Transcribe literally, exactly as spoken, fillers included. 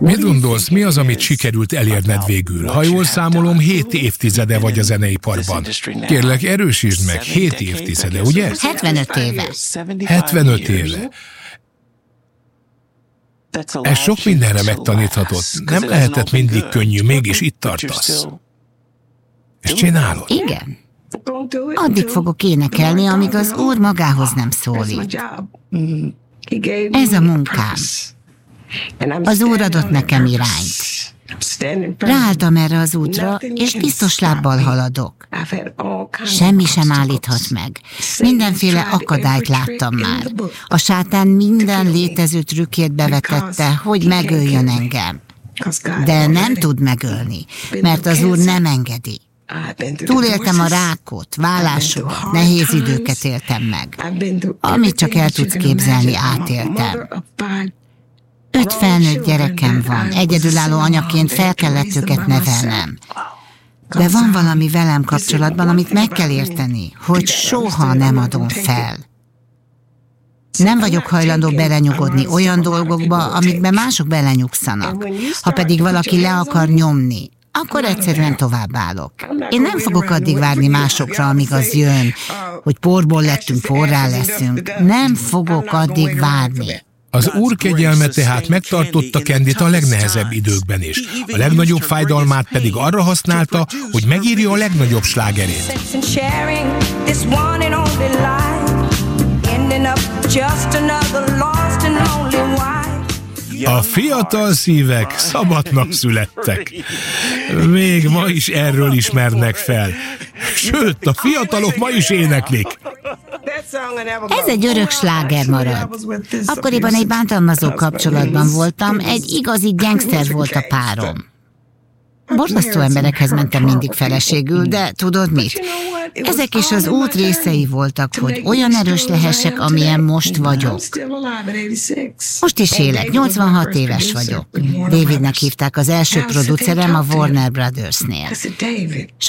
Mit gondolsz, mi az, amit sikerült elérned végül? Ha jól számolom, hét évtizede vagy a zeneiparban. Kérlek, erősítsd meg, hét évtizede, ugye? hetvenöt éve. hetvenöt éve. Ez sok mindenre megtaníthatott. Nem lehetett mindig könnyű, mégis itt tartasz. És csinálod? Igen. Addig fogok énekelni, amíg az Úr magához nem szólít. Ez a munkám. Az Úr adott nekem irányt. Ráálltam erre az útra, és biztos lábbal haladok. Semmi sem állíthat meg. Mindenféle akadályt láttam már. A sátán minden létező trükkét bevetette, hogy megöljön engem. De nem tud megölni, mert az Úr nem engedi. Túléltem a rákot, vállásokat, nehéz időket éltem meg. Amit csak el tudsz képzelni, átéltem. Öt felnőtt gyerekem van, egyedülálló anyaként fel kellett őket nevelnem. De van valami velem kapcsolatban, amit meg kell érteni, hogy soha nem adom fel. Nem vagyok hajlandó belenyugodni olyan dolgokba, amikbe mások belenyugszanak. Ha pedig valaki le akar nyomni, akkor egyszerűen továbbállok. Én nem fogok addig várni másokra, amíg az jön, hogy porból lettünk, porrá leszünk. Nem fogok addig várni. Az Úr kegyelme tehát megtartotta Candit a legnehezebb időkben is. A legnagyobb fájdalmát pedig arra használta, hogy megírja a legnagyobb slágerét. A fiatal szívek szabadnak születtek. Még ma is erről ismernek fel. Sőt, a fiatalok ma is éneklik. Ez egy örök sláger marad. Akkoriban egy bántalmazó kapcsolatban voltam, egy igazi gangster volt a párom. Borzasztó emberekhez mentem mindig feleségül, de tudod mit? Ezek is az út részei voltak, hogy olyan erős lehessek, amilyen most vagyok. Most is élek, nyolcvanhat éves vagyok. Davidnek hívták, az első producerem a Warner Brothersnél.